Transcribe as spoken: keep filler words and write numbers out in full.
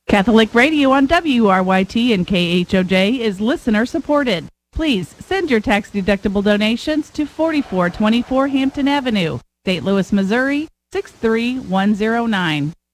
Catholic Radio on W R Y T and K H O J is listener supported. Please send your tax-deductible donations to forty-four twenty-four Hampton Avenue, Saint Louis, Missouri, six three one zero nine.